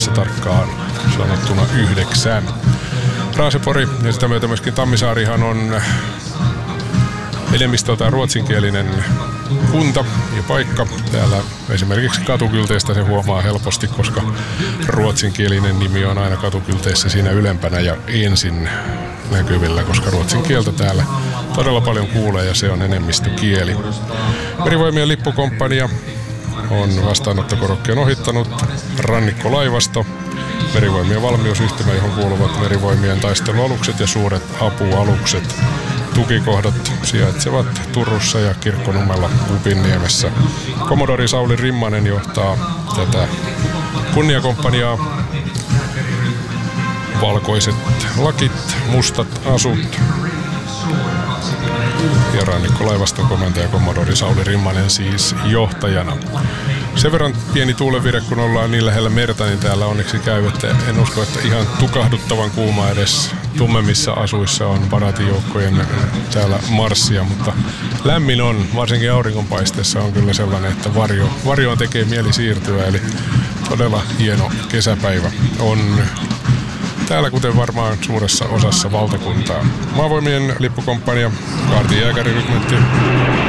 tarkkaan sanottuna 9. Raasepori ja sitä myötä myöskin Tammisaarihan on enemmistöltään ruotsinkielinen kunta ja paikka. Täällä esimerkiksi katukylteistä se huomaa helposti, koska ruotsinkielinen nimi on aina katukylteissä siinä ylempänä ja ensin näkyvillä, koska ruotsin kieltä täällä todella paljon kuulee ja se on enemmistökieli. Merivoimien lippukomppania on vastaanottokorokkeen ohittanut rannikkolaivasto, Merivoimien valmiusyhtymä, johon kuuluvat Merivoimien taistelualukset ja suuret apualukset. Tukikohdat sijaitsevat Turussa ja Kirkkonummella Upinniemessä. Kommodori Sauli Rimmanen johtaa tätä kunniakomppaniaa. Valkoiset lakit, mustat asut ja rannikkolaivaston komentaja Kommodori Sauli Rimmanen siis johtajana. Sen verran pieni tuulenvire, kun ollaan niin lähellä merta, niin täällä onneksi käy, että en usko, että ihan tukahduttavan kuuma edes tummemmissa asuissa on paraatijoukkojen täällä marssia, mutta lämmin on, varsinkin auringonpaisteessa on kyllä sellainen, että varjoon tekee mieli siirtyä, eli todella hieno kesäpäivä on täällä, kuten varmaan suuressa osassa valtakuntaa. Maavoimien lippukomppania, kaartijääkärirykmentti